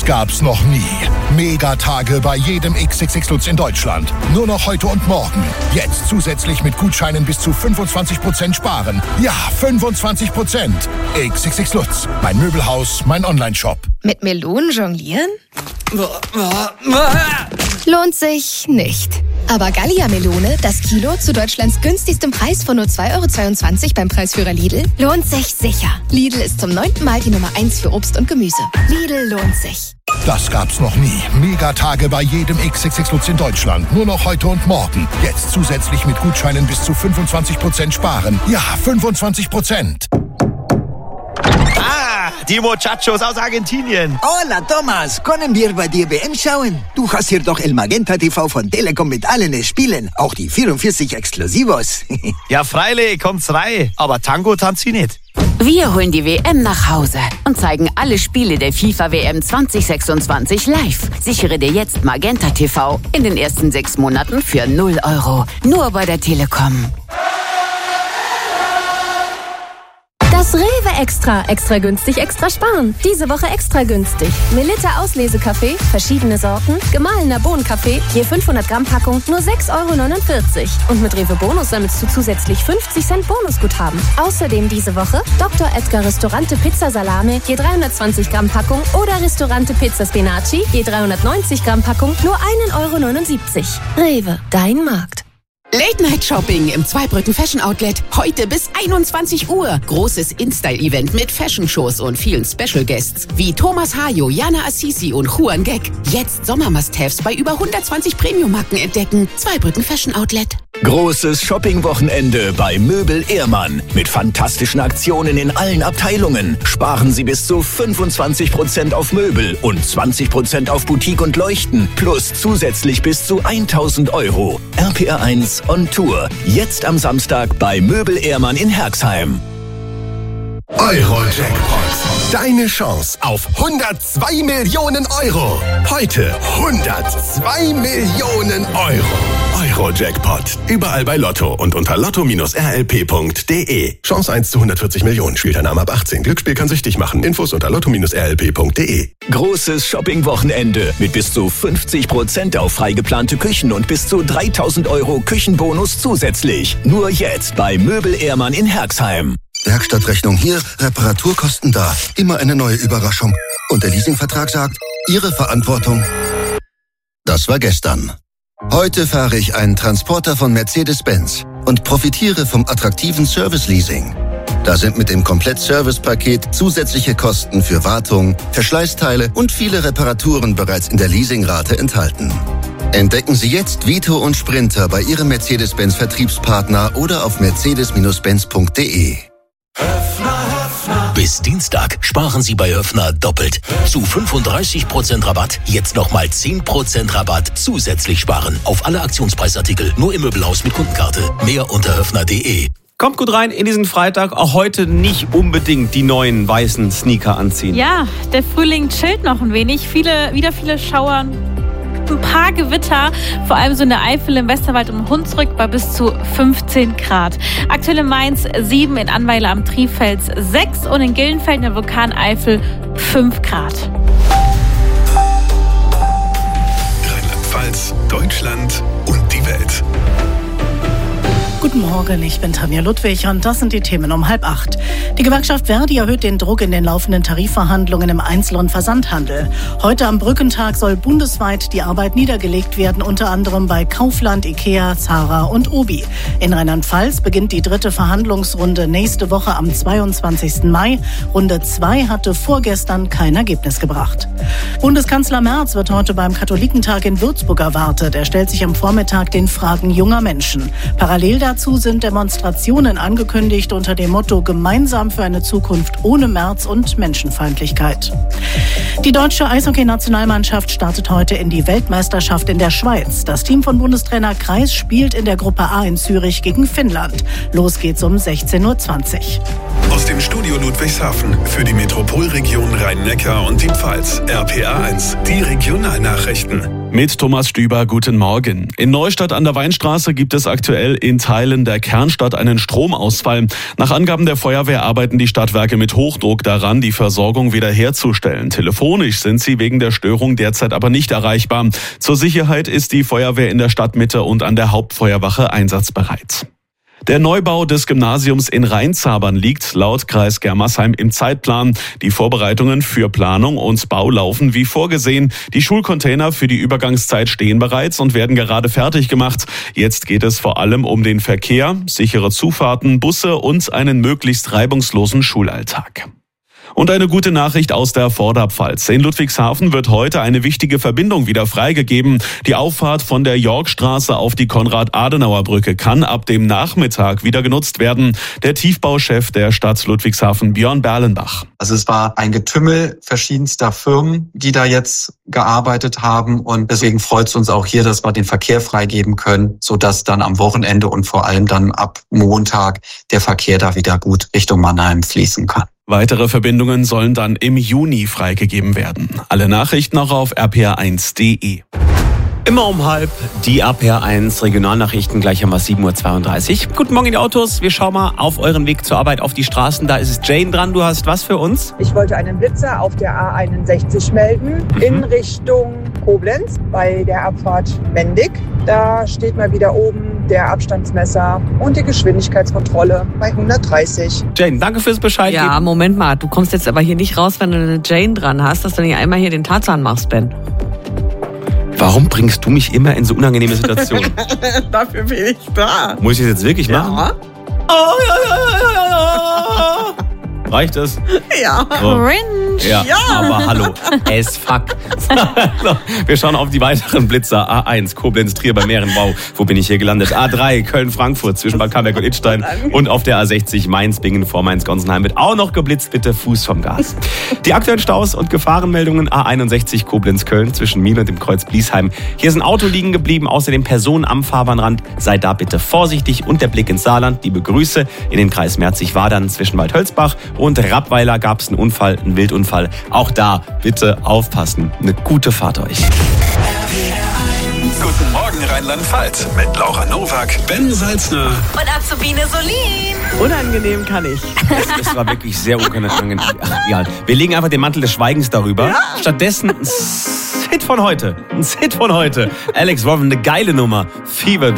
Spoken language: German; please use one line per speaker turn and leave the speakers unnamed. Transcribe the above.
Das gab's noch nie. Megatage bei jedem XXX Lutz in Deutschland. Nur noch heute und morgen. Jetzt zusätzlich mit Gutscheinen bis zu 25% sparen. Ja, 25%. XXX Lutz. Mein Möbelhaus, mein Onlineshop.
Mit Melonen jonglieren? Lohnt sich nicht. Aber Gallia-Melone, das Kilo zu Deutschlands günstigstem Preis von nur 2,22 € beim Preisführer Lidl, lohnt sich sicher. Lidl ist zum 9. Mal die Nummer 1 für Obst und Gemüse. Lidl lohnt sich.
Das gab's noch nie. Megatage bei jedem XXX Lutz in Deutschland. Nur noch heute und morgen. Jetzt zusätzlich mit Gutscheinen bis zu 25% sparen. Ja, 25%.
Die Muchachos aus Argentinien.
Hola, Thomas. Können wir bei dir WM schauen? Du hast hier doch El Magenta TV von Telekom mit allen Spielen. Auch die 44 Exklusivos.
Ja, freilich, kommt's rein. Aber Tango tanzt sie nicht.
Wir holen die WM nach Hause und zeigen alle Spiele der FIFA-WM 2026 live. Sichere dir jetzt Magenta TV in den ersten 6 Monaten für 0 €. Nur bei der Telekom.
Das Rewe Extra. Extra günstig, extra sparen. Diese Woche extra günstig. Melitta Auslesekaffee, verschiedene Sorten, gemahlener Bohnenkaffee, je 500 Gramm Packung, nur 6,49 €. Und mit Rewe Bonus sammelst du zusätzlich 50 Cent Bonusguthaben. Außerdem diese Woche Dr. Edgar Ristorante Pizza Salame, je 320 Gramm Packung oder Ristorante Pizza Spinaci, je 390 Gramm Packung, nur 1,79 €. Rewe, dein Markt.
Late-Night-Shopping im Zweibrücken Fashion Outlet. Heute bis 21 Uhr. Großes InStyle-Event mit Fashion-Shows und vielen Special-Guests wie Thomas Hayo, Jana Assisi und Juan Gek. Jetzt Sommer-Must-Haves bei über 120 Premium-Marken entdecken. Zweibrücken Fashion Outlet.
Großes Shopping-Wochenende bei Möbel Ehrmann. Mit fantastischen Aktionen in allen Abteilungen. Sparen Sie bis zu 25% auf Möbel und 20% auf Boutique und Leuchten. Plus zusätzlich bis zu 1.000 €. RPR1 on Tour. Jetzt am Samstag bei Möbel Ehrmann in Herxheim.
Euro-Jackpot. Deine Chance auf 102 Millionen €. Heute 102 Millionen €. Euro-Jackpot. Überall bei Lotto und unter lotto-rlp.de. Chance 1 zu 140 Millionen. Spielt ein Name ab 18. Glücksspiel kann süchtig machen. Infos unter lotto-rlp.de.
Großes Shopping-Wochenende mit bis zu 50% auf frei geplante Küchen und bis zu 3.000 € Küchenbonus zusätzlich. Nur jetzt bei Möbel Ehrmann in Herxheim.
Werkstattrechnung hier, Reparaturkosten da. Immer eine neue Überraschung. Und der Leasingvertrag sagt, Ihre Verantwortung. Das war gestern. Heute fahre ich einen Transporter von Mercedes-Benz und profitiere vom attraktiven Service-Leasing. Da sind mit dem Komplett-Service-Paket zusätzliche Kosten für Wartung, Verschleißteile und viele Reparaturen bereits in der Leasingrate enthalten. Entdecken Sie jetzt Vito und Sprinter bei Ihrem Mercedes-Benz-Vertriebspartner oder auf mercedes-benz.de.
Bis Dienstag sparen Sie bei Höffner doppelt. Zu 35% Rabatt, jetzt nochmal 10% Rabatt zusätzlich sparen. Auf alle Aktionspreisartikel, nur im Möbelhaus mit Kundenkarte. Mehr unter höffner.de.
Kommt gut rein in diesen Freitag. Auch heute nicht unbedingt die neuen weißen Sneaker anziehen.
Ja, der Frühling chillt noch ein wenig. Wieder viele Schauer. Ein paar Gewitter, vor allem so in der Eifel, im Westerwald und Hunsrück bei bis zu 15 Grad. Aktuell in Mainz 7, in Annweiler am Trifels 6 und in Gillenfeld in der Vulkaneifel 5 Grad.
Rheinland-Pfalz, Deutschland und die Welt.
Guten Morgen, ich bin Tanja Ludwig und das sind die Themen um 7:30. Die Gewerkschaft Verdi erhöht den Druck in den laufenden Tarifverhandlungen im Einzel- und Versandhandel. Heute am Brückentag soll bundesweit die Arbeit niedergelegt werden, unter anderem bei Kaufland, Ikea, Zara und Obi. In Rheinland-Pfalz beginnt die 3. Verhandlungsrunde nächste Woche am 22. Mai. Runde 2 hatte vorgestern kein Ergebnis gebracht. Bundeskanzler Merz wird heute beim Katholikentag in Würzburg erwartet. Er stellt sich am Vormittag den Fragen junger Menschen. Parallel dazu sind Demonstrationen angekündigt unter dem Motto Gemeinsam für eine Zukunft ohne Merz und Menschenfeindlichkeit. Die deutsche Eishockey-Nationalmannschaft startet heute in die Weltmeisterschaft in der Schweiz. Das Team von Bundestrainer Kreis spielt in der Gruppe A in Zürich gegen Finnland. Los geht's um 16:20 Uhr.
Aus dem Studio Ludwigshafen für die Metropolregion Rhein-Neckar und die Pfalz. RPA1, die Regionalnachrichten.
Mit Thomas Stüber, guten Morgen. In Neustadt an der Weinstraße gibt es aktuell in Teilen der Kernstadt einen Stromausfall. Nach Angaben der Feuerwehr arbeiten die Stadtwerke mit Hochdruck daran, die Versorgung wiederherzustellen. Telefonisch sind sie wegen der Störung derzeit aber nicht erreichbar. Zur Sicherheit ist die Feuerwehr in der Stadtmitte und an der Hauptfeuerwache einsatzbereit. Der Neubau des Gymnasiums in Rheinzabern liegt laut Kreis Germersheim im Zeitplan. Die Vorbereitungen für Planung und Bau laufen wie vorgesehen. Die Schulcontainer für die Übergangszeit stehen bereits und werden gerade fertig gemacht. Jetzt geht es vor allem um den Verkehr, sichere Zufahrten, Busse und einen möglichst reibungslosen Schulalltag. Und eine gute Nachricht aus der Vorderpfalz. In Ludwigshafen wird heute eine wichtige Verbindung wieder freigegeben. Die Auffahrt von der Yorkstraße auf die Konrad-Adenauer-Brücke kann ab dem Nachmittag wieder genutzt werden. Der Tiefbauchef der Stadt Ludwigshafen, Björn Berlenbach.
Also es war ein Getümmel verschiedenster Firmen, die da jetzt gearbeitet haben. Und deswegen freut es uns auch hier, dass wir den Verkehr freigeben können, sodass dann am Wochenende und vor allem dann ab Montag der Verkehr da wieder gut Richtung Mannheim fließen kann.
Weitere Verbindungen sollen dann im Juni freigegeben werden. Alle Nachrichten auch auf rpa1.de.
Immer um 12:30 die RPA1 Regionalnachrichten, gleich haben wir 7:32 Uhr. Guten Morgen in die Autos, wir schauen mal auf euren Weg zur Arbeit auf die Straßen. Da ist es Jane dran, du hast was für uns?
Ich wollte einen Blitzer auf der A61 melden, in Richtung Koblenz bei der Abfahrt Mendig. Da steht mal wieder oben der Abstandsmesser und die Geschwindigkeitskontrolle bei 130.
Jane, danke fürs Bescheid geben.
Ja, Moment mal, du kommst jetzt aber hier nicht raus, wenn du eine Jane dran hast, dass du nicht einmal hier den Tarzan machst, Ben.
Warum bringst du mich immer in so unangenehme Situationen?
Dafür bin ich da.
Muss ich das jetzt wirklich machen?
Ja.
Oh, ja. Reicht es?
Ja.
So.
Cringe.
Ja, aber hallo, as fuck. So, wir schauen auf die weiteren Blitzer. A1, Koblenz-Trier bei Mähren. Wow, wo bin ich hier gelandet? A3, Köln-Frankfurt zwischen Bad Camberg und Idstein. Und auf der A60 Mainz-Bingen vor Mainz-Gonsenheim wird auch noch geblitzt. Bitte Fuß vom Gas. Die aktuellen Staus und Gefahrenmeldungen. A61, Koblenz-Köln zwischen Miel und dem Kreuz Bliesheim. Hier ist ein Auto liegen geblieben, außerdem Personen am Fahrbahnrand. Seid da bitte vorsichtig. Und der Blick ins Saarland. Liebe Grüße in den Kreis Merzig-Wadern zwischen Waldhölzbach und Rappweiler gab es einen Unfall, einen Wildunfall. Auch da bitte aufpassen. Eine gute Fahrt euch.
Guten Morgen Rheinland-Pfalz mit Laura Nowak, Ben Salzner
Und Azubine Solin.
Unangenehm kann ich.
Das war wirklich sehr unangenehm. Ja, wir legen einfach den Mantel des Schweigens darüber. Ja. Stattdessen ein Hit von heute. Alex Warren, eine geile Nummer. Fever